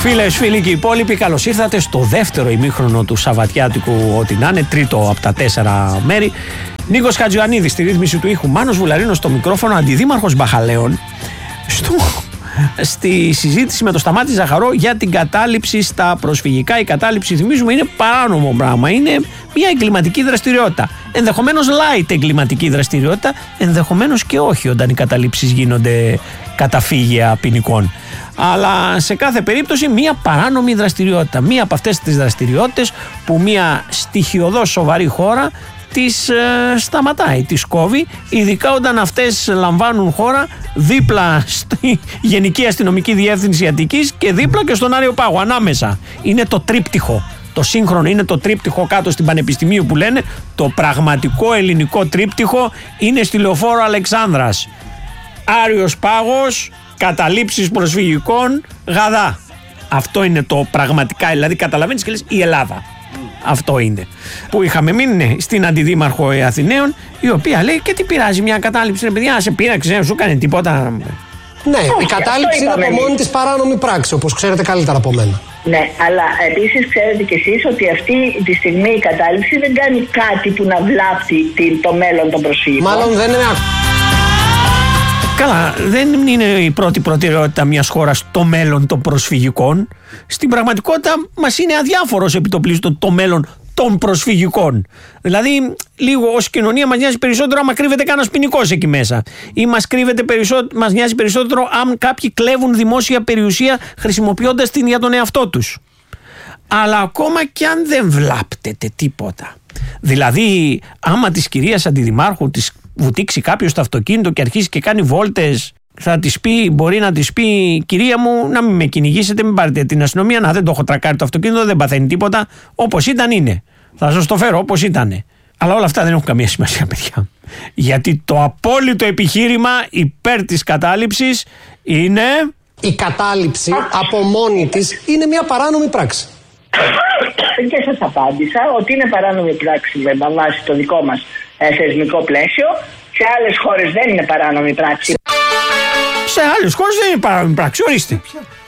Φίλες, φίλοι και υπόλοιποι, καλώς ήρθατε στο δεύτερο ημίχρονο του Σαββατιάτικου, ό,τι να είναι, τρίτο από τα 4 μέρη. Νίκος Χατζιωαννίδης στη ρύθμιση του ήχου, Μάνος Βουλαρίνος στο μικρόφωνο, αντιδήμαρχος Μπαχαλέων, στη συζήτηση με το Σταμάτη Ζαχαρό για την κατάληψη στα προσφυγικά. Η κατάληψη, θυμίζουμε, είναι παράνομο πράγμα. Είναι μια εγκληματική δραστηριότητα. Ενδεχομένως light εγκληματική δραστηριότητα, ενδεχομένως και όχι όταν οι καταλήψεις γίνονται καταφύγια ποινικών. Αλλά σε κάθε περίπτωση μια παράνομη δραστηριότητα. Μια από αυτές τις δραστηριότητες που μια στοιχειωδώς σοβαρή χώρα τις σταματάει, τις κόβει, ειδικά όταν αυτές λαμβάνουν χώρα δίπλα στη Γενική Αστυνομική Διεύθυνση Αττικής και δίπλα και στον Άριο Πάγο, ανάμεσα. Είναι το τρίπτυχο. Το σύγχρονο είναι το τρίπτυχο κάτω στην Πανεπιστημίου που λένε. Το πραγματικό ελληνικό τρίπτυχο είναι στη Λεωφόρο Αλεξάνδρας. Άριος Πάγος, καταλήψεις προσφυγικών, Γαδά. Αυτό είναι το πραγματικά, δηλαδή καταλαβαίνεις και λες η Ελλάδα. Αυτό είναι. Που είχαμε μείνει στην αντιδήμαρχο Αθηναίων, η οποία λέει και τι πειράζει μια κατάληψη, ρε παιδιά, σε πείραξε, δεν σου έκανε τίποτα. Ναι, η κατάληψη είναι από μόνη της παράνομη πράξη, όπως ξέρετε καλύτερα από μένα. Ναι, αλλά επίσης ξέρετε κι εσείς ότι αυτή τη στιγμή η κατάληψη δεν κάνει κάτι που να βλάπτει το μέλλον των προσφύγων. Μάλλον δεν είναι. Καλά, δεν είναι η πρώτη προτεραιότητα μιας χώρας το μέλλον των προσφυγικών. Στην πραγματικότητα μας είναι αδιάφορος επιτοπλίστων το μέλλον των προσφυγικών. Δηλαδή, λίγο ως κοινωνία μας νοιάζει περισσότερο άμα κρύβεται κανένας ποινικός εκεί μέσα. Ή μας νοιάζει περισσότερο αν κάποιοι κλέβουν δημόσια περιουσία χρησιμοποιώντας την για τον εαυτό τους. Αλλά ακόμα και αν δεν βλάπτεται τίποτα. Δηλαδή, άμα της κυρίας αντιδημάρχου της βουτήξει κάποιος στο αυτοκίνητο και αρχίσει και κάνει βόλτες, θα της πει, μπορεί να της πει, κυρία μου, να μην με κυνηγήσετε, μην πάρετε την αστυνομία, να δεν το έχω τρακάρει το αυτοκίνητο, δεν παθαίνει τίποτα, όπως ήταν είναι. Θα σας το φέρω όπως ήτανε. Αλλά όλα αυτά δεν έχουν καμία σημασία, παιδιά. Γιατί το απόλυτο επιχείρημα υπέρ της κατάληψης είναι. Η κατάληψη από μόνη της είναι μια παράνομη πράξη. Και σας απάντησα ότι είναι παράνομη πράξη με βάση το δικό μας θεσμικό πλαίσιο. Σε άλλες χώρες δεν είναι παράνομη πράξη. Σε άλλες χώρες δεν είναι παράνομη πράξη, ορίστε.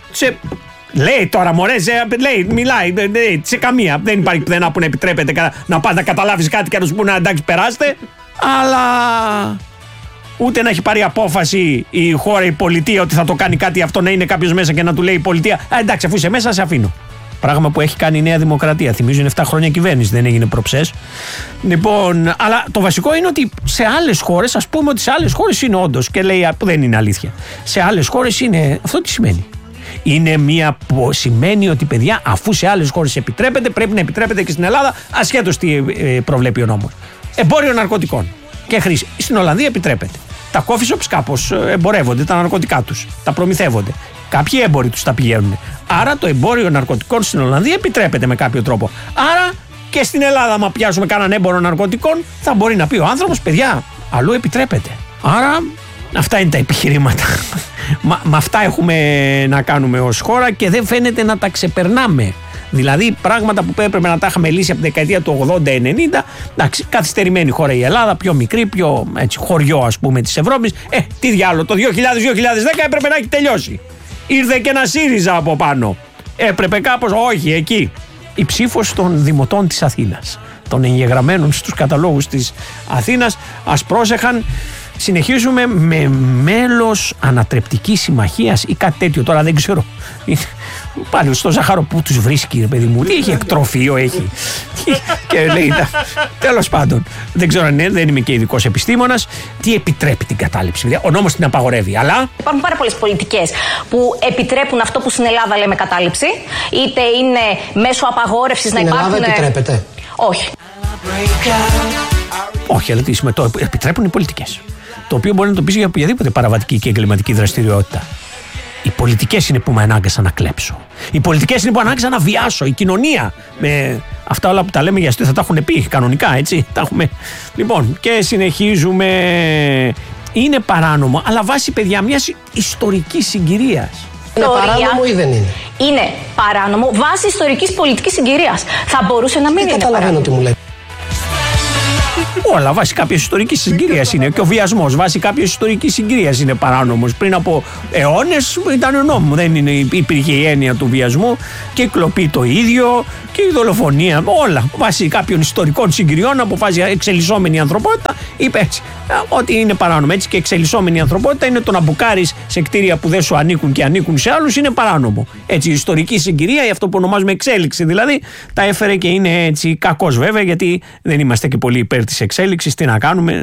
Λέει τώρα, μωρέ, λέει, μιλάει. Σε καμία. Δεν υπάρχει πουθενά που να επιτρέπεται να πας να καταλάβεις κάτι και να σου πούνε εντάξει, περάστε. Αλλά ούτε να έχει πάρει απόφαση η χώρα, η πολιτεία ότι θα το κάνει κάτι αυτό, να είναι κάποιος μέσα και να του λέει η πολιτεία εντάξει, αφού είσαι μέσα, σε αφήνω. Πράγμα που έχει κάνει η Νέα Δημοκρατία. Θυμίζω είναι 7 χρόνια κυβέρνηση, δεν έγινε προψές. Λοιπόν, αλλά το βασικό είναι ότι σε άλλες χώρες, ας πούμε ότι σε άλλες χώρες είναι όντως, και λέει που δεν είναι αλήθεια. Σε άλλες χώρες είναι. Αυτό τι σημαίνει? Είναι σημαίνει ότι, παιδιά, αφού σε άλλες χώρες επιτρέπεται, πρέπει να επιτρέπεται και στην Ελλάδα, ασχέτως τι προβλέπει ο νόμος. Εμπόριο ναρκωτικών και χρήση. Στην Ολλανδία επιτρέπεται. Τα coffee shops κάπως εμπορεύονται τα ναρκωτικά τους, τα προμηθεύονται. Κάποιοι έμποροι τους τα πηγαίνουν. Άρα το εμπόριο ναρκωτικών στην Ολλανδία επιτρέπεται με κάποιο τρόπο. Άρα και στην Ελλάδα, άμα πιάσουμε κανέναν έμπορο ναρκωτικών, θα μπορεί να πει ο άνθρωπος, παιδιά, αλλού επιτρέπεται. Άρα αυτά είναι τα επιχειρήματα. Με αυτά έχουμε να κάνουμε ως χώρα και δεν φαίνεται να τα ξεπερνάμε. Δηλαδή πράγματα που έπρεπε να τα είχαμε λύσει από τη δεκαετία του 80-90, εντάξει, καθυστερημένη χώρα η Ελλάδα, πιο μικρή, πιο έτσι, χωριό ας πούμε της Ευρώπης. Τι διάλογο, το 2000-2010 έπρεπε να έχει τελειώσει. Ήρθε και ένα ΣΥΡΙΖΑ από πάνω. Έπρεπε κάπως, όχι, εκεί. Η ψήφος των δημοτών της Αθήνας, των εγγεγραμμένων στους καταλόγους της Αθήνας, ας πρόσεχαν. Συνεχίζουμε με μέλος ανατρεπτικής συμμαχίας ή κάτι τέτοιο, τώρα δεν ξέρω. Πάλι στο Ζαχαρό που τους βρίσκει, ρε παιδί μου, τι έχει, εκτροφείο έχει. Και λέει, τέλος πάντων, δεν ξέρω αν είναι, δεν είμαι και ειδικός επιστήμονας, τι επιτρέπει την κατάληψη. Ο νόμος την απαγορεύει, αλλά. Υπάρχουν πάρα πολλές πολιτικές που επιτρέπουν αυτό που στην Ελλάδα λέμε κατάληψη, είτε είναι μέσω απαγόρευσης να υπάρχουν. Στην Ελλάδα επιτρέπεται? Όχι. Όχι, αλλά το επιτρέπουν οι πολιτικές. Το οποίο μπορεί να το πεις για οποιαδήποτε παραβατική και εγκληματική δραστηριότητα. Οι πολιτικές είναι που με ανάγκασαν να κλέψω. Οι πολιτικές είναι που ανάγκασαν να βιάσω. Η κοινωνία. Με αυτά όλα που τα λέμε για αστείο θα τα έχουν πει κανονικά, έτσι. Τα έχουμε. Λοιπόν, και συνεχίζουμε. Είναι παράνομο, αλλά βάσει, παιδιά, μιας ιστορικής συγκυρίας. Είναι παράνομο ή δεν είναι? Είναι παράνομο βάσει ιστορικής πολιτικής συγκυρίας. Θα μπορούσε να μην είναι. Καταλαβαίνω τι μου λέει. Όλα βάσει κάποια ιστορική συγκυρία είναι. Και ο βιασμός βάσει κάποια ιστορική συγκυρία είναι παράνομος. Πριν από αιώνες ήταν νόμο. Δεν υπήρχε η έννοια του βιασμού και η κλοπή το ίδιο και η δολοφονία. Όλα βάσει κάποιων ιστορικών συγκυριών αποφάσισε εξελισσόμενη ανθρωπότητα. Είπε έτσι. Ότι είναι παράνομο. Έτσι και εξελισσόμενη ανθρωπότητα είναι το να μπουκάρεις σε κτίρια που δεν σου ανήκουν και ανήκουν σε άλλους είναι παράνομο. Έτσι η ιστορική συγκυρία, αυτό που ονομάζουμε εξέλιξη δηλαδή, τα έφερε και είναι έτσι κακός βέβαια, γιατί δεν είμαστε και πολύ υπέρ της εξέλιξης. Τι να κάνουμε,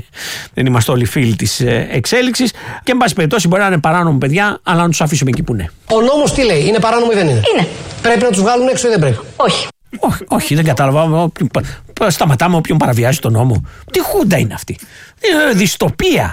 δεν είμαστε όλοι φίλοι της εξέλιξης. Και εν πάση περιπτώσει μπορεί να είναι παράνομο, παιδιά, αλλά να τους αφήσουμε εκεί που είναι. Ο νόμος τι λέει, είναι παράνομο ή δεν είναι? Είναι. Πρέπει να τους βγάλουν έξω ή δεν πρέπει? Όχι. Όχι, δεν κατάλαβα. Σταματάμε όποιον παραβιάζει τον νόμο. Τι χούντα είναι αυτή? Δυστοπία.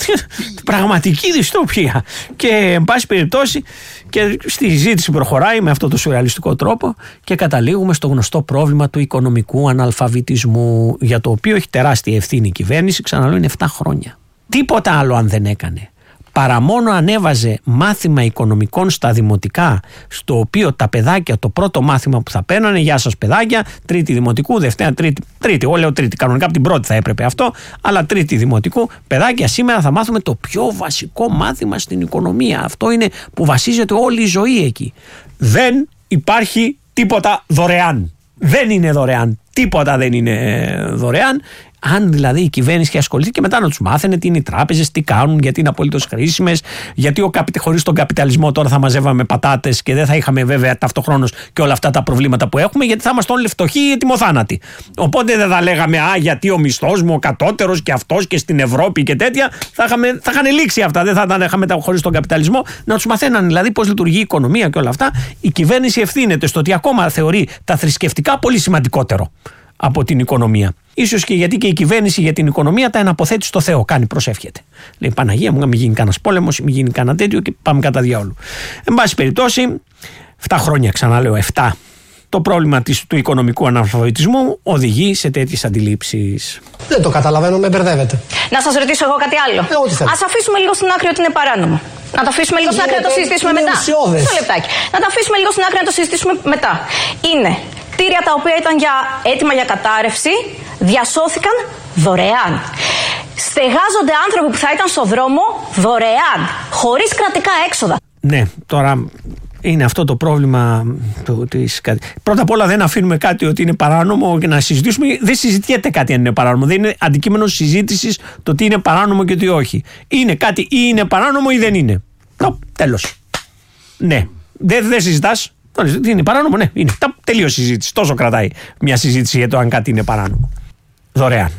Πραγματική δυστοπία. Και εν πάση περιπτώσει και στη συζήτηση προχωράει με αυτό το σουρεαλιστικό τρόπο και καταλήγουμε στο γνωστό πρόβλημα του οικονομικού αναλφαβητισμού, για το οποίο έχει τεράστια ευθύνη η κυβέρνηση, ξαναλέω, είναι 7 χρόνια. Τίποτα άλλο αν δεν έκανε, παρά μόνο ανέβαζε μάθημα οικονομικών στα δημοτικά, στο οποίο τα παιδάκια το πρώτο μάθημα που θα παίρνανε, γεια σας παιδάκια, τρίτη δημοτικού, Δευτέρα, τρίτη, εγώ λέω τρίτη, κανονικά από την πρώτη θα έπρεπε αυτό, αλλά τρίτη δημοτικού, παιδάκια, σήμερα θα μάθουμε το πιο βασικό μάθημα στην οικονομία. Αυτό είναι που βασίζεται όλη η ζωή εκεί. Δεν υπάρχει τίποτα δωρεάν. Δεν είναι δωρεάν. Τίποτα δεν είναι δωρεάν. Αν δηλαδή η κυβέρνηση είχε ασχοληθεί και μετά να τους μάθαινε τι είναι οι τράπεζες, τι κάνουν, γιατί είναι απολύτως χρήσιμες, γιατί χωρίς τον καπιταλισμό τώρα θα μαζεύαμε πατάτες και δεν θα είχαμε βέβαια ταυτοχρόνως και όλα αυτά τα προβλήματα που έχουμε, γιατί θα είμαστε όλοι φτωχοί ή ετοιμοθάνατοι. Οπότε δεν θα λέγαμε γιατί ο μισθός μου, ο κατώτερος και αυτός και στην Ευρώπη και τέτοια, θα είχαν λήξει αυτά. Δεν θα τα είχαμε χωρίς τον καπιταλισμό. Να τους μαθαίναν δηλαδή πώς λειτουργεί η οικονομία και όλα αυτά. Η κυβέρνηση ευθύνεται στο ότι ακόμα θεωρεί τα θρησκευτικά πολύ σημαντικότερο από την οικονομία. Ίσως και γιατί και η κυβέρνηση για την οικονομία τα εναποθέτει στο Θεό. Κάνει, προσεύχεται. Λέει Παναγία μου, να μην γίνει κανένας πόλεμος, μην γίνει κανένα τέτοιο και πάμε κατά διάολου. Εν πάση περιπτώσει, 7 χρόνια, ξαναλέω, 7. Το πρόβλημα του οικονομικού αναλφαβητισμού οδηγεί σε τέτοιες αντιλήψεις. Δεν το καταλαβαίνω, με μπερδεύετε. Να σας ρωτήσω εγώ κάτι άλλο. Ας αφήσουμε λίγο στην άκρη ότι είναι παράνομο. Να το αφήσουμε λίγο στην άκρη να το συζητήσουμε μετά. Μισό λεπτάκι. Να το αφήσουμε λίγο στην άκρη να το συζητήσουμε μετά. Είναι κτίρια τα οποία ήταν έτοιμα για κατάρρευση, διασώθηκαν δωρεάν. Στεγάζονται άνθρωποι που θα ήταν στο δρόμο δωρεάν, χωρίς κρατικά έξοδα. Ναι, τώρα είναι αυτό το πρόβλημα της. Πρώτα απ' όλα δεν αφήνουμε κάτι ότι είναι παράνομο και να συζητήσουμε. Δεν συζητιέται κάτι αν είναι παράνομο. Δεν είναι αντικείμενο συζήτησης το τι είναι παράνομο και τι όχι. Είναι κάτι ή είναι παράνομο ή δεν είναι. Τέλος. Ναι. Δεν συζητάς. Τι είναι παράνομο, ναι, είναι. Τελείως συζήτηση. Τόσο κρατάει μια συζήτηση για το αν κάτι είναι παράνομο. Δωρεάν.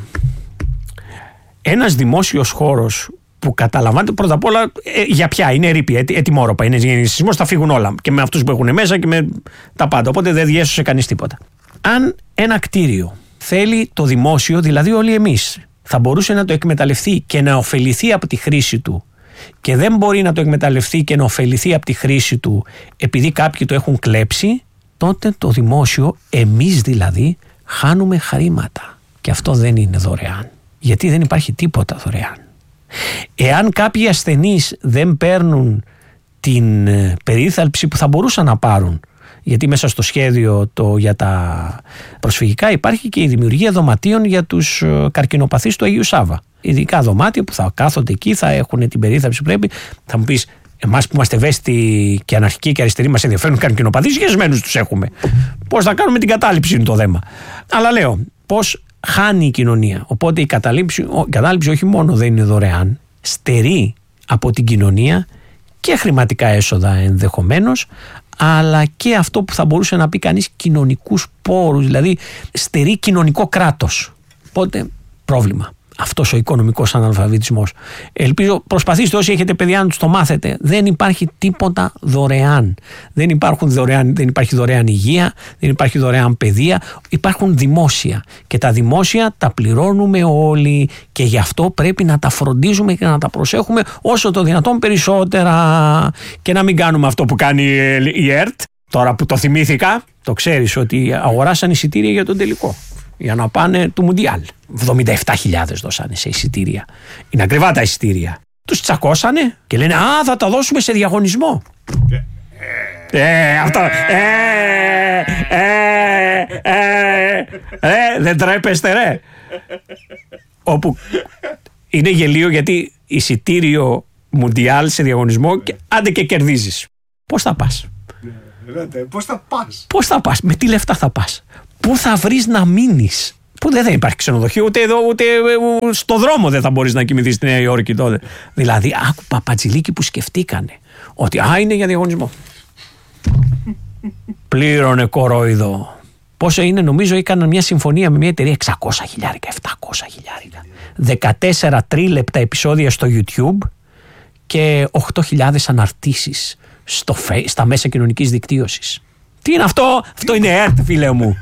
Ένας δημόσιος χώρος που καταλαμβάνεται πρώτα απ' όλα για ποια είναι ρήπη, ετοιμόρροπα. Είναι σεισμός, θα φύγουν όλα. Και με αυτούς που έχουν μέσα και με τα πάντα. Οπότε δεν διέσωσε κανείς τίποτα. Αν ένα κτίριο θέλει το δημόσιο, δηλαδή όλοι εμείς, θα μπορούσε να το εκμεταλλευτεί και να ωφεληθεί από τη χρήση του, και δεν μπορεί να το εκμεταλλευτεί και να ωφεληθεί από τη χρήση του επειδή κάποιοι το έχουν κλέψει, τότε το δημόσιο, εμείς δηλαδή, χάνουμε χρήματα. Και αυτό δεν είναι δωρεάν. Γιατί δεν υπάρχει τίποτα δωρεάν. Εάν κάποιοι ασθενείς δεν παίρνουν την περίθαλψη που θα μπορούσαν να πάρουν, γιατί μέσα στο σχέδιο για τα προσφυγικά υπάρχει και η δημιουργία δωματίων για τους καρκινοπαθείς του Αγίου Σάββα. Ειδικά δωμάτια που θα κάθονται εκεί, θα έχουν την περίθαλψη που πρέπει. Θα μου πεις, εμάς που είμαστε ευαίσθητοι και αναρχικοί και αριστεροί μας ενδιαφέρουν καρκινοπαθείς, γεσμένους τους έχουμε. Πώς θα κάνουμε την κατάληψη είναι το θέμα. Αλλά λέω, πώς χάνει η κοινωνία. Οπότε η κατάληψη όχι μόνο δεν είναι δωρεάν, στερεί από την κοινωνία και χρηματικά έσοδα ενδεχομένως, αλλά και αυτό που θα μπορούσε να πει κανείς κοινωνικούς πόρους, δηλαδή στερεί κοινωνικό κράτος. Οπότε πρόβλημα. Αυτός ο οικονομικός αναλφαβητισμός. Ελπίζω, προσπαθήστε όσοι έχετε παιδιά να τους το μάθετε. Δεν υπάρχει τίποτα δωρεάν. Δεν υπάρχει δωρεάν υγεία, δεν υπάρχει δωρεάν παιδεία. Υπάρχουν δημόσια. Και τα δημόσια τα πληρώνουμε όλοι. Και γι' αυτό πρέπει να τα φροντίζουμε και να τα προσέχουμε όσο το δυνατόν περισσότερα. Και να μην κάνουμε αυτό που κάνει η ΕΡΤ. Τώρα που το θυμήθηκα, το ξέρεις ότι αγοράσαν εισιτήρια για τον τελικό. Για να πάνε του Μουντιάλ. 77.000 δώσανε σε εισιτήρια. Είναι ακριβά τα εισιτήρια. Τους τσακώσανε και λένε θα τα δώσουμε σε διαγωνισμό. Αυτό. Δεν τρέπεστε ρε. όπου είναι γελίο γιατί εισιτήριο Μουντιάλ σε διαγωνισμό και άντε και κερδίζεις. Πώς θα πας? Πώς θα πας? Με τι λεφτά θα πας? Πού θα βρεις να μείνεις? Που δεν υπάρχει ξενοδοχείο, ούτε εδώ, ούτε στο δρόμο δεν θα μπορείς να κοιμηθείς στη Νέα Υόρκη τότε. Δηλαδή, άκου παπατζηλίκι που σκεφτήκανε ότι είναι για διαγωνισμό. Πλήρωνε κορόιδο. Πόσο είναι, νομίζω έκαναν μια συμφωνία με μια εταιρεία 600 χιλιάρικα, 700 χιλιάρικα. 14 τρίλεπτα επεισόδια στο YouTube και 8.000 αναρτήσεις στα μέσα κοινωνικής δικτύωσης. Τι είναι αυτό? Αυτό είναι ΕΡΤ, φίλε μου.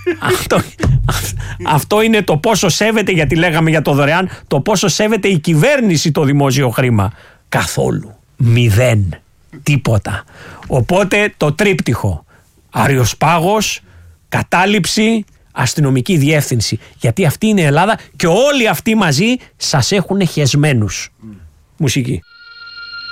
Αυτό είναι το πόσο σέβεται, γιατί λέγαμε για το δωρεάν, το πόσο σέβεται η κυβέρνηση το δημόσιο χρήμα. Καθόλου. 0. Τίποτα. Οπότε το τρίπτυχο. Άριος πάγος, κατάληψη, αστυνομική διεύθυνση. Γιατί αυτή είναι η Ελλάδα και όλοι αυτοί μαζί σας έχουν χεσμένους. Μουσική.